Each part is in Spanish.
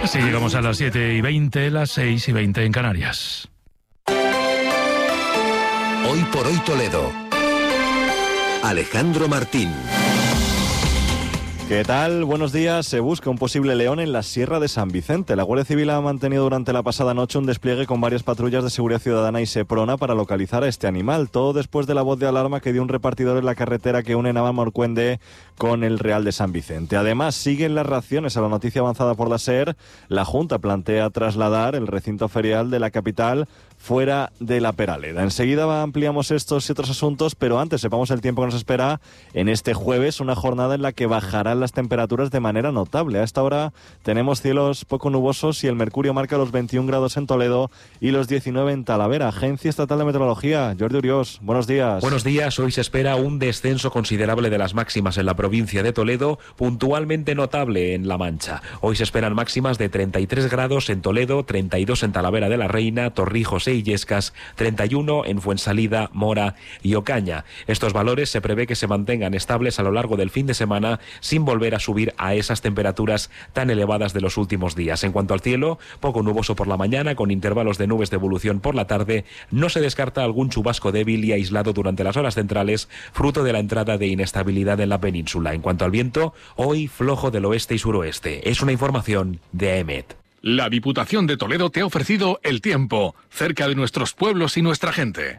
Así llegamos a las 7:20, las 6:20 en Canarias. Hoy por hoy Toledo. Alejandro Martín. ¿Qué tal? Buenos días. Se busca un posible león en la Sierra de San Vicente. La Guardia Civil ha mantenido durante la pasada noche un despliegue con varias patrullas de seguridad ciudadana y Seprona para localizar a este animal. Todo después de la voz de alarma que dio un repartidor en la carretera que une Navalmoruende con el Real de San Vicente. Además, siguen las reacciones a la noticia avanzada por la SER. La Junta plantea trasladar el recinto ferial de la capital fuera de la Peraleda. Enseguida ampliamos estos y otros asuntos, pero antes sepamos el tiempo que nos espera en este jueves, una jornada en la que bajarán las temperaturas de manera notable. A esta hora tenemos cielos poco nubosos y el mercurio marca los 21 grados en Toledo y los 19 en Talavera. Agencia Estatal de Meteorología, Jordi Uriós, buenos días. Buenos días. Hoy se espera un descenso considerable de las máximas en la provincia de Toledo, puntualmente notable en La Mancha. Hoy se esperan máximas de 33 grados en Toledo, 32 en Talavera de la Reina, Torrijos e Illescas, 31 en Fuensalida, Mora y Ocaña. Estos valores se prevé que se mantengan estables a lo largo del fin de semana sin volver a subir a esas temperaturas tan elevadas de los últimos días. En cuanto al cielo, poco nuboso por la mañana con intervalos de nubes de evolución por la tarde. No se descarta algún chubasco débil y aislado durante las horas centrales, fruto de la entrada de inestabilidad en la península. En cuanto al viento, hoy flojo del oeste y suroeste. Es una información de AEMET. La Diputación de Toledo te ha ofrecido el tiempo, cerca de nuestros pueblos y nuestra gente.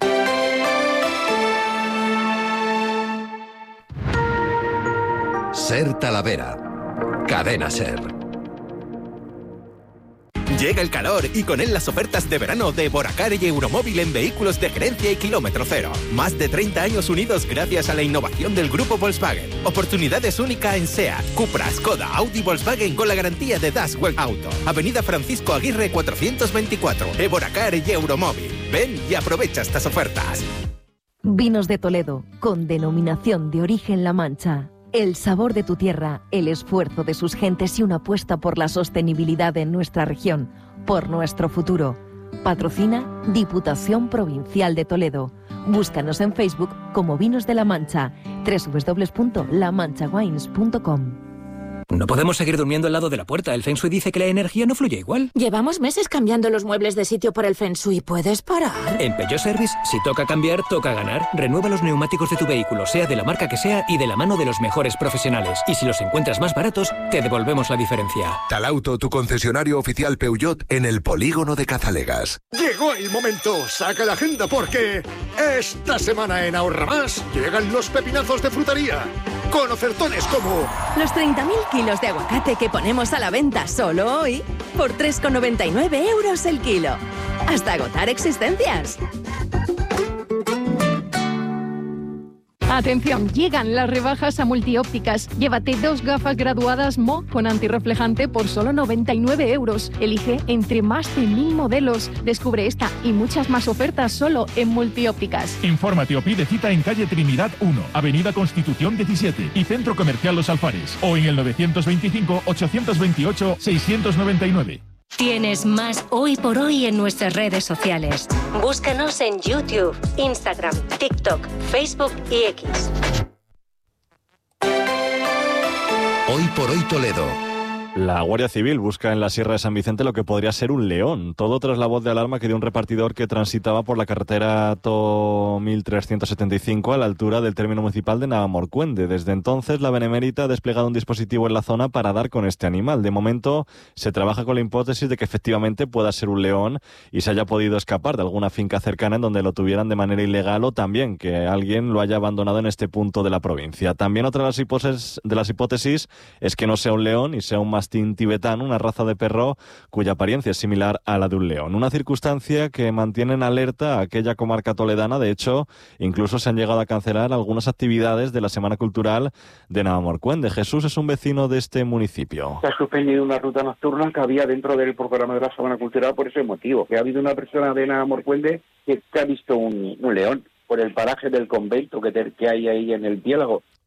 SER Talavera. Cadena SER. Llega el calor y con él las ofertas de verano de Boracar y Euromóvil en vehículos de gerencia y kilómetro cero. Más de 30 años unidos gracias a la innovación del grupo Volkswagen. Oportunidades únicas en SEAT, Cupra, Skoda, Audi, Volkswagen con la garantía de Das Well Auto. Avenida Francisco Aguirre 424. Boracar y Euromóvil. Ven y aprovecha estas ofertas. Vinos de Toledo, con denominación de origen La Mancha. El sabor de tu tierra, el esfuerzo de sus gentes y una apuesta por la sostenibilidad en nuestra región, por nuestro futuro. Patrocina Diputación Provincial de Toledo. Búscanos en Facebook como Vinos de La Mancha, www.lamanchawines.com. No podemos seguir durmiendo al lado de la puerta. El Feng Shui dice que la energía no fluye igual. Llevamos meses cambiando los muebles de sitio por el Feng Shui. ¿Puedes parar? En Peugeot Service, si toca cambiar, toca ganar. Renueva los neumáticos de tu vehículo, sea de la marca que sea y de la mano de los mejores profesionales. Y si los encuentras más baratos, te devolvemos la diferencia. Talauto, tu concesionario oficial Peugeot en el polígono de Cazalegas. Llegó el momento. Saca la agenda porque esta semana en Ahorra Más llegan los pepinazos de frutería. Con ofertones como los 30.000 kilos de aguacate que ponemos a la venta solo hoy por 3,99 € el kilo. Hasta agotar existencias. Atención, llegan las rebajas a Multiópticas. Llévate 2 gafas graduadas Mo con antirreflejante por solo 99 €. Elige entre más de 1000 modelos. Descubre esta y muchas más ofertas solo en Multiópticas. Infórmate o pide cita en calle Trinidad 1, Avenida Constitución 17 y Centro Comercial Los Alfares o en el 925 828 699. Tienes más Hoy por Hoy en nuestras redes sociales. Búscanos en YouTube, Instagram, TikTok, Facebook y X. Hoy por Hoy Toledo. La Guardia Civil busca en la Sierra de San Vicente lo que podría ser un león. Todo tras la voz de alarma que dio un repartidor que transitaba por la carretera TO 1375 a la altura del término municipal de Navalmoruende. Desde entonces, la Benemérita ha desplegado un dispositivo en la zona para dar con este animal. De momento, se trabaja con la hipótesis de que efectivamente pueda ser un león y se haya podido escapar de alguna finca cercana en donde lo tuvieran de manera ilegal o también que alguien lo haya abandonado en este punto de la provincia. También otra de las hipótesis es que no sea un león y sea un mastín tibetano, una raza de perro cuya apariencia es similar a la de un león. Una circunstancia que mantiene en alerta a aquella comarca toledana. De hecho, incluso se han llegado a cancelar algunas actividades de la Semana Cultural de Navalmoruende. Jesús es un vecino de este municipio. Se ha suspendido una ruta nocturna que había dentro del programa de la Semana Cultural por ese motivo. Que ha habido una persona de Navalmoruende que ha visto un león por el paraje del convento que hay ahí en el Piélago.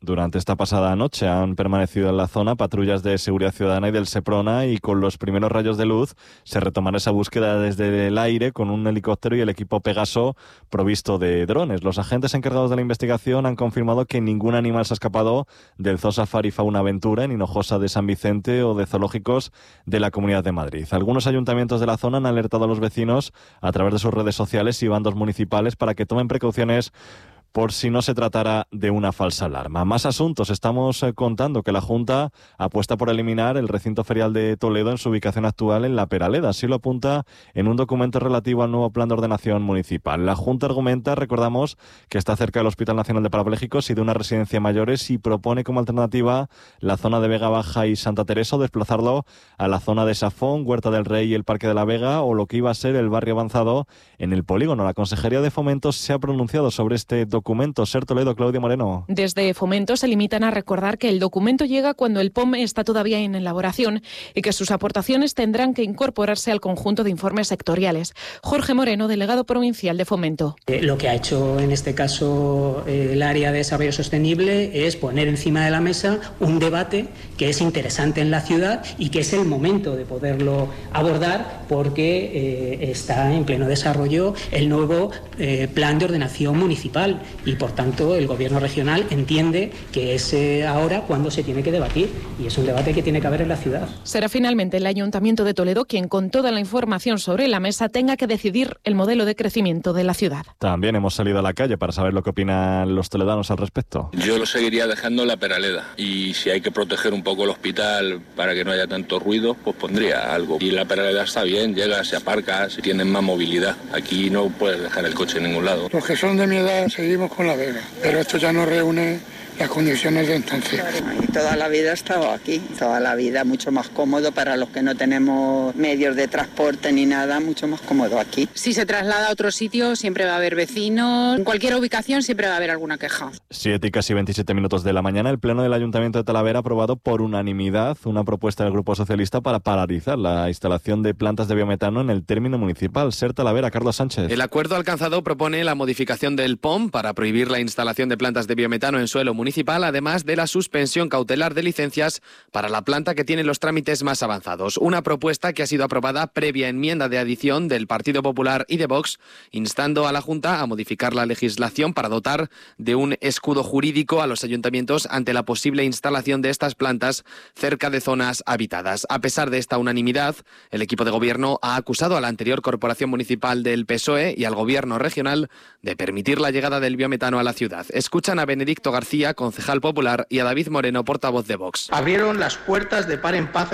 Durante esta pasada noche han permanecido en la zona patrullas de seguridad ciudadana y del Seprona, y con los primeros rayos de luz se retomará esa búsqueda desde el aire con un helicóptero y el equipo Pegaso provisto de drones. Los agentes encargados de la investigación han confirmado que ningún animal se ha escapado del Zoo Safari Fauna Aventura en Hinojosa de San Vicente o de zoológicos de la Comunidad de Madrid. Algunos ayuntamientos de la zona han alertado a los vecinos a través de sus redes sociales y bandos municipales para que tomen precauciones por si no se tratara de una falsa alarma. Más asuntos. Estamos contando que la Junta apuesta por eliminar el recinto ferial de Toledo en su ubicación actual en La Peraleda. Así lo apunta en un documento relativo al nuevo Plan de Ordenación Municipal. La Junta argumenta, recordamos, que está cerca del Hospital Nacional de Parapléjicos y de una residencia de mayores, y propone como alternativa la zona de Vega Baja y Santa Teresa, o desplazarlo a la zona de Safón, Huerta del Rey y el Parque de la Vega, o lo que iba a ser el barrio avanzado en el Polígono. La Consejería de Fomento se ha pronunciado sobre este documento. Ser Toledo, Claudia Moreno. Desde Fomento se limitan a recordar que el documento llega cuando el POM está todavía en elaboración y que sus aportaciones tendrán que incorporarse al conjunto de informes sectoriales. Jorge Moreno, delegado provincial de Fomento. Lo que ha hecho en este caso el área de desarrollo sostenible es poner encima de la mesa un debate que es interesante en la ciudad y que es el momento de poderlo abordar, porque está en pleno desarrollo el nuevo plan de ordenación municipal. Y por tanto el gobierno regional entiende que es ahora cuando se tiene que debatir, y es un debate que tiene que haber en la ciudad. Será finalmente el Ayuntamiento de Toledo quien, con toda la información sobre la mesa, tenga que decidir el modelo de crecimiento de la ciudad. También hemos salido a la calle para saber lo que opinan los toledanos al respecto. Yo lo seguiría dejando en La Peraleda, y si hay que proteger un poco el hospital para que no haya tanto ruido, pues pondría algo. Y La Peraleda está bien, llega, se aparca, si tienen más movilidad. Aquí no puedes dejar el coche en ningún lado. Los que son de mi edad seguimos con La Vega, pero esto ya no reúne las condiciones de entonces. Y toda la vida he estado aquí, toda la vida mucho más cómodo para los que no tenemos medios de transporte ni nada, mucho más cómodo aquí. Si se traslada a otro sitio siempre va a haber vecinos, en cualquier ubicación siempre va a haber alguna queja. 7 y casi 27 minutos de la mañana, el Pleno del Ayuntamiento de Talavera ha aprobado por unanimidad una propuesta del Grupo Socialista para paralizar la instalación de plantas de biometano en el término municipal. Ser Talavera, Carlos Sánchez. El acuerdo alcanzado propone la modificación del POM para prohibir la instalación de plantas de biometano en suelo municipal, además de la suspensión cautelar de licencias para la planta que tiene los trámites más avanzados. Una propuesta que ha sido aprobada previa enmienda de adición del Partido Popular y de Vox, instando a la Junta a modificar la legislación para dotar de un escudo jurídico a los ayuntamientos ante la posible instalación de estas plantas cerca de zonas habitadas. A pesar de esta unanimidad, el equipo de gobierno ha acusado a la anterior corporación municipal del PSOE y al gobierno regional de permitir la llegada del biometano a la ciudad. Escuchan a Benedicto García, concejal popular, y a David Moreno, portavoz de Vox. Abrieron las puertas de par en par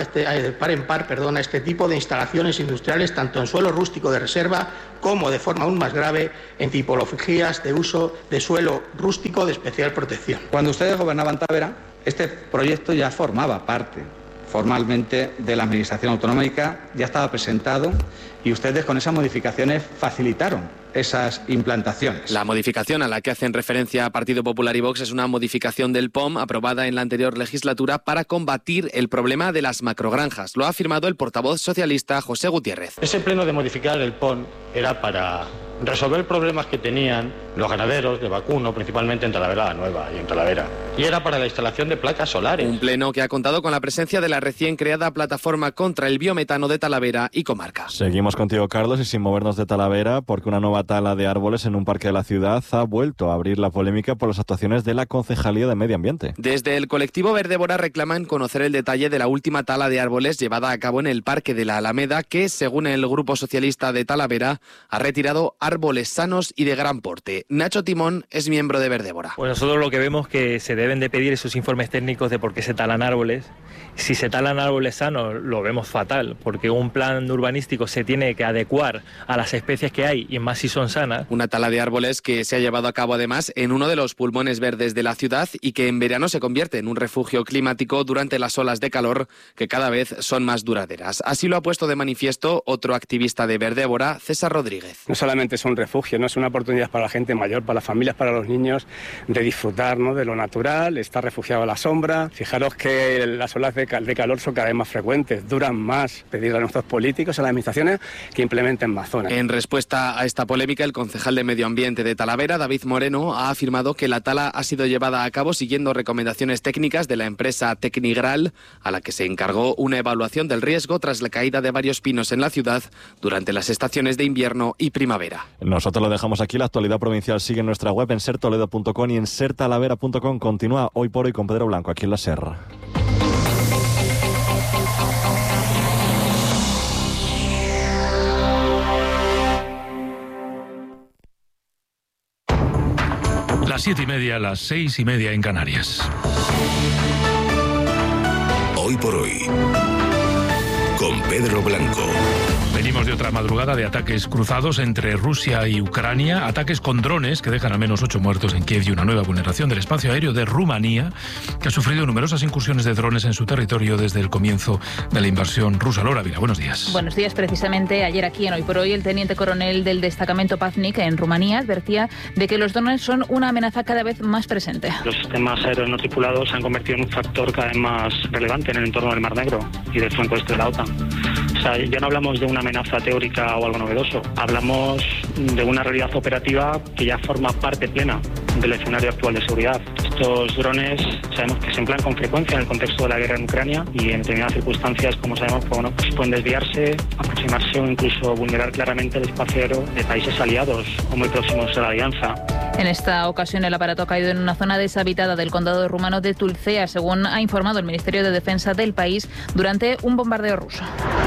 a este tipo de instalaciones industriales, tanto en suelo rústico de reserva como, de forma aún más grave, en tipologías de uso de suelo rústico de especial protección. Cuando ustedes gobernaban Talavera, este proyecto ya formaba parte formalmente de la Administración Autonómica, ya estaba presentado, y ustedes con esas modificaciones facilitaron esas implantaciones. La modificación a la que hacen referencia Partido Popular y Vox es una modificación del POM aprobada en la anterior legislatura para combatir el problema de las macrogranjas. Lo ha afirmado el portavoz socialista José Gutiérrez. Ese pleno de modificar el POM era para resolver problemas que tenían los ganaderos de vacuno, principalmente en Talavera la Nueva y en Talavera. Y era para la instalación de placas solares. Un pleno que ha contado con la presencia de la recién creada Plataforma contra el Biometano de Talavera y Comarca. Seguimos contigo, Carlos, y sin movernos de Talavera, porque una nueva tala de árboles en un parque de la ciudad ha vuelto a abrir la polémica por las actuaciones de la Concejalía de Medio Ambiente. Desde el colectivo Verdébora reclaman conocer el detalle de la última tala de árboles llevada a cabo en el Parque de la Alameda, que, según el Grupo Socialista de Talavera, ha retirado árboles sanos y de gran porte. Nacho Timón es miembro de Verdébora. Pues nosotros lo que vemos que se deben de pedir esos informes técnicos de por qué se talan árboles. Si se talan árboles sanos, lo vemos fatal, porque un plan urbanístico se tiene que adecuar a las especies que hay, y más si son sanas. Una tala de árboles que se ha llevado a cabo además en uno de los pulmones verdes de la ciudad y que en verano se convierte en un refugio climático durante las olas de calor que cada vez son más duraderas. Así lo ha puesto de manifiesto otro activista de Verdébora, César Rodríguez. No solamente son refugios, ¿no? Es una oportunidad para la gente mayor, para las familias, para los niños, de disfrutar, ¿no?, de lo natural, estar refugiado a la sombra. Fijaros que las olas de calor son cada vez más frecuentes, duran más. Pedir a nuestros políticos, a las administraciones, que implementen más zonas. En respuesta a esta polémica, el concejal de Medio Ambiente de Talavera, David Moreno, ha afirmado que la tala ha sido llevada a cabo siguiendo recomendaciones técnicas de la empresa Tecnigral, a la que se encargó una evaluación del riesgo tras la caída de varios pinos en la ciudad durante las estaciones de invierno y primavera. Nosotros lo dejamos aquí. La actualidad provincial sigue en nuestra web, en sertoledo.com y en sertalavera.com. Continúa Hoy por Hoy con Pedro Blanco, aquí en la SER. Las 7:30, las 6:30 en Canarias. Hoy por Hoy con Pedro Blanco. Venimos de otra madrugada de ataques cruzados entre Rusia y Ucrania, ataques con drones que dejan al menos 8 muertos en Kiev y una nueva vulneración del espacio aéreo de Rumanía, que ha sufrido numerosas incursiones de drones en su territorio desde el comienzo de la invasión rusa. Laura Ávila, buenos días. Buenos días. Precisamente ayer aquí en Hoy por Hoy, el teniente coronel del destacamento Paznik en Rumanía advertía de que los drones son una amenaza cada vez más presente. Los sistemas aéreos no tripulados se han convertido en un factor cada vez más relevante en el entorno del Mar Negro y del flanco este de la OTAN. O sea, ya no hablamos de una amenaza teórica o algo novedoso, hablamos de una realidad operativa que ya forma parte plena del escenario actual de seguridad. Estos drones sabemos que se emplean con frecuencia en el contexto de la guerra en Ucrania y en determinadas circunstancias, como sabemos, pues pueden desviarse, aproximarse o incluso vulnerar claramente el espacio aéreo de países aliados o muy próximos a la alianza. En esta ocasión el aparato ha caído en una zona deshabitada del condado rumano de Tulcea, según ha informado el Ministerio de Defensa del país, durante un bombardeo ruso.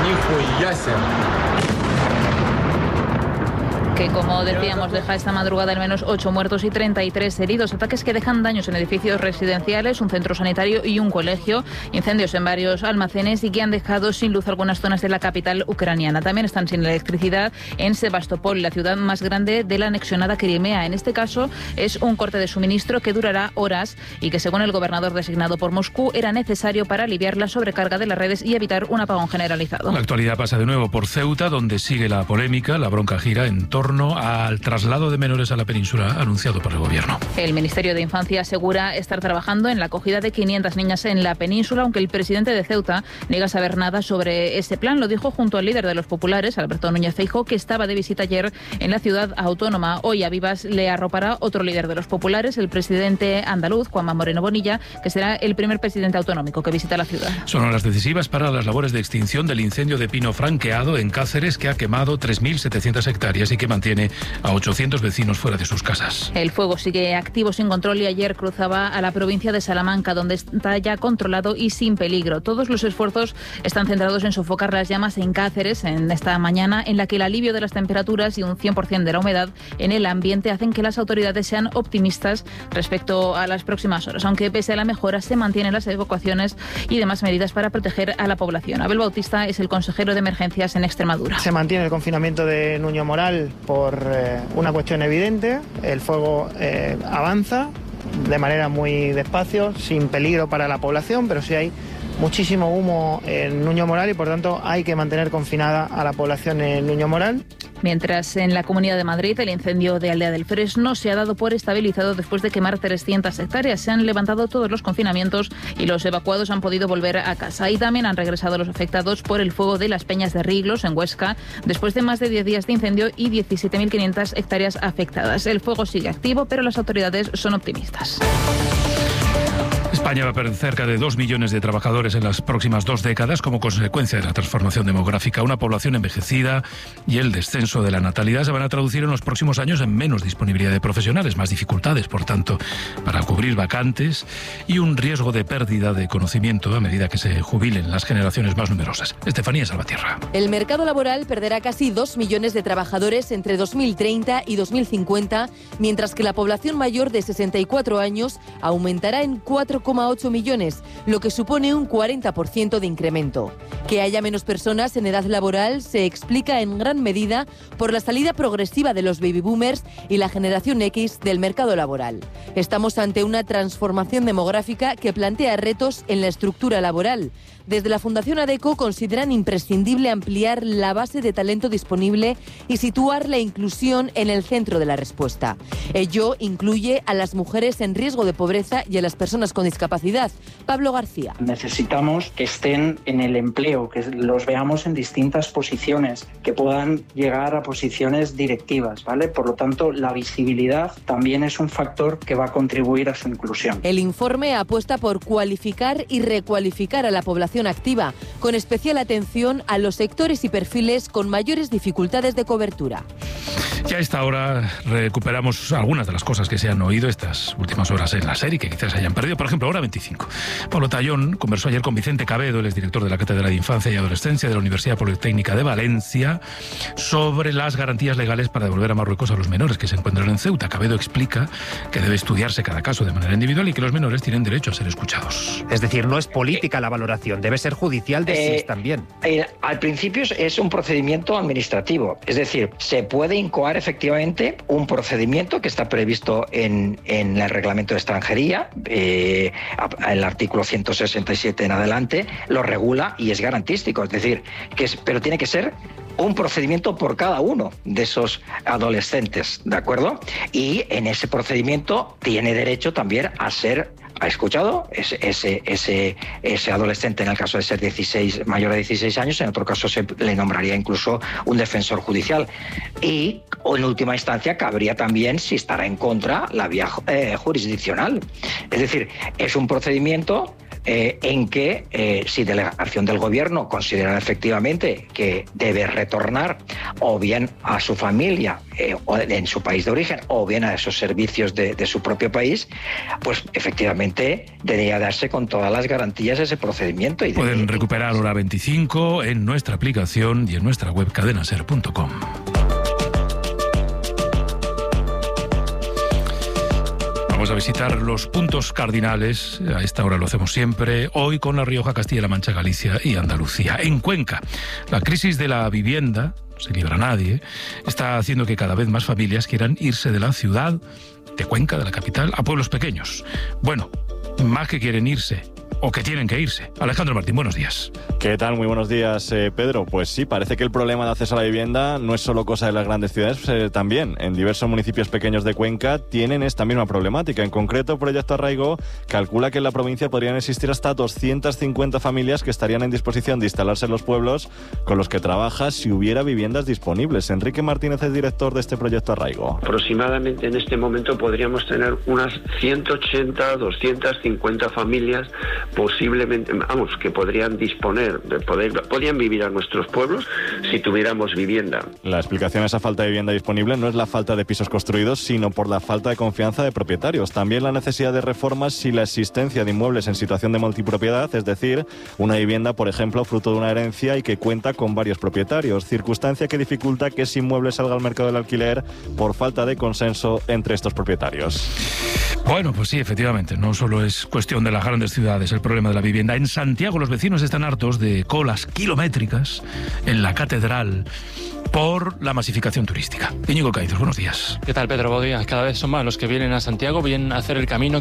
Que, como decíamos, deja esta madrugada al menos 8 muertos y 33 heridos. Ataques que dejan daños en edificios residenciales, un centro sanitario y un colegio. Incendios en varios almacenes y que han dejado sin luz algunas zonas de la capital ucraniana. También están sin electricidad en Sebastopol, la ciudad más grande de la anexionada Crimea. En este caso es un corte de suministro que durará horas y que, según el gobernador designado por Moscú, era necesario para aliviar la sobrecarga de las redes y evitar un apagón generalizado. La actualidad pasa de nuevo por Ceuta, donde sigue la polémica. La bronca gira en torno al traslado de menores a la península anunciado por el gobierno. El Ministerio de Infancia asegura estar trabajando en la acogida de 500 niñas en la península, aunque el presidente de Ceuta niega saber nada sobre ese plan. Lo dijo junto al líder de los populares, Alberto Núñez Feijóo, que estaba de visita ayer en la ciudad autónoma. Hoy a Vivas le arropará otro líder de los populares, el presidente andaluz, Juanma Moreno Bonilla, que será el primer presidente autonómico que visita la ciudad. Son horas decisivas para las labores de extinción del incendio de pino franqueado en Cáceres, que ha quemado 3.700 hectáreas y que mantiene a 800 vecinos fuera de sus casas. El fuego sigue activo sin control y ayer cruzaba a la provincia de Salamanca, donde está ya controlado y sin peligro. Todos los esfuerzos están centrados en sofocar las llamas en Cáceres en esta mañana, en la que el alivio de las temperaturas y un 100% de la humedad en el ambiente hacen que las autoridades sean optimistas respecto a las próximas horas, aunque pese a la mejora se mantienen las evacuaciones y demás medidas para proteger a la población. Abel Bautista es el consejero de emergencias en Extremadura. Se mantiene el confinamiento de Nuño Moral por una cuestión evidente. El fuego avanza de manera muy despacio, sin peligro para la población, pero sí hay muchísimo humo en Nuño Moral y por tanto hay que mantener confinada a la población en Nuño Moral. Mientras en la Comunidad de Madrid el incendio de Aldea del Fresno se ha dado por estabilizado después de quemar 300 hectáreas. Se han levantado todos los confinamientos y los evacuados han podido volver a casa. Y también han regresado los afectados por el fuego de las Peñas de Riglos en Huesca, después de más de 10 días de incendio y 17.500 hectáreas afectadas. El fuego sigue activo, pero las autoridades son optimistas. España va a perder cerca de 2 millones de trabajadores en las próximas 2 décadas como consecuencia de la transformación demográfica. Una población envejecida y el descenso de la natalidad se van a traducir en los próximos años en menos disponibilidad de profesionales, más dificultades, por tanto, para cubrir vacantes y un riesgo de pérdida de conocimiento a medida que se jubilen las generaciones más numerosas. Estefanía Salvatierra. El mercado laboral perderá casi 2 millones de trabajadores entre 2030 y 2050, mientras que la población mayor de 64 años aumentará en 4,8 millones, lo que supone un 40% de incremento. Que haya menos personas en edad laboral se explica en gran medida por la salida progresiva de los baby boomers y la generación X del mercado laboral. Estamos ante una transformación demográfica que plantea retos en la estructura laboral. Desde la Fundación ADECO consideran imprescindible ampliar la base de talento disponible y situar la inclusión en el centro de la respuesta. Ello incluye a las mujeres en riesgo de pobreza y a las personas con discapacidad. Pablo García. Necesitamos que estén en el empleo, que los veamos en distintas posiciones, que puedan llegar a posiciones directivas, ¿vale? Por lo tanto, la visibilidad también es un factor que va a contribuir a su inclusión. El informe apuesta por cualificar y recualificar a la población activa, con especial atención a los sectores y perfiles con mayores dificultades de cobertura. Ya a esta hora recuperamos algunas de las cosas que se han oído estas últimas horas en la serie, que quizás se hayan perdido. Por ejemplo, hora 25. Pablo Tallón conversó ayer con Vicente Cabedo, el exdirector de la Cátedra de Infancia y Adolescencia de la Universidad Politécnica de Valencia, sobre las garantías legales para devolver a Marruecos a los menores que se encuentran en Ceuta. Cabedo explica que debe estudiarse cada caso de manera individual y que los menores tienen derecho a ser escuchados. Es decir, no es política la valoración, debe ser judicial de SIS también. Al principio es un procedimiento administrativo, es decir, se puede incoar efectivamente un procedimiento que está previsto en el reglamento de extranjería, el artículo 167 en adelante lo regula y es garantístico, es decir, pero tiene que ser un procedimiento por cada uno de esos adolescentes, ¿de acuerdo? Y en ese procedimiento tiene derecho también a ser escuchado ese adolescente, en el caso de ser mayor de 16 años, en otro caso se le nombraría incluso un defensor judicial. Y en última instancia cabría también, si estará en contra, la vía jurisdiccional. Es decir, es un procedimiento en que si delegación del gobierno considera efectivamente que debe retornar o bien a su familia o en su país de origen o bien a esos servicios de su propio país, pues efectivamente debería darse con todas las garantías ese procedimiento. Y pueden recuperar hora 25 en nuestra aplicación y en nuestra web cadenaser.com. Vamos a visitar los puntos cardinales, a esta hora lo hacemos siempre, hoy con La Rioja, Castilla-La Mancha, Galicia y Andalucía. En Cuenca, la crisis de la vivienda, no se libra nadie, está haciendo que cada vez más familias quieran irse de la ciudad, de Cuenca, de la capital, a pueblos pequeños. Bueno, más que quieren irse, o que tienen que irse. Alejandro Martín, buenos días. ¿Qué tal? Muy buenos días, Pedro. Pues sí, parece que el problema de acceso a la vivienda no es solo cosa de las grandes ciudades, también en diversos municipios pequeños de Cuenca tienen esta misma problemática. En concreto, Proyecto Arraigo calcula que en la provincia podrían existir hasta 250 familias que estarían en disposición de instalarse en los pueblos con los que trabaja si hubiera viviendas disponibles. Enrique Martínez es director de este Proyecto Arraigo. Aproximadamente en este momento podríamos tener unas 180, 250 familias posiblemente, que podrían disponer, podrían vivir a nuestros pueblos si tuviéramos vivienda. La explicación a esa falta de vivienda disponible no es la falta de pisos construidos, sino por la falta de confianza de propietarios. También la necesidad de reformas si la existencia de inmuebles en situación de multipropiedad, es decir, una vivienda, por ejemplo, fruto de una herencia y que cuenta con varios propietarios, circunstancia que dificulta que ese inmueble salga al mercado del alquiler por falta de consenso entre estos propietarios. Bueno, pues sí, efectivamente, no solo es cuestión de las grandes ciudades el problema de la vivienda. En Santiago los vecinos están hartos de colas kilométricas en la catedral por la masificación turística. Íñigo Caizos, buenos días. ¿Qué tal, Pedro? Buenos días. Cada vez son más los que vienen a Santiago, vienen a hacer el camino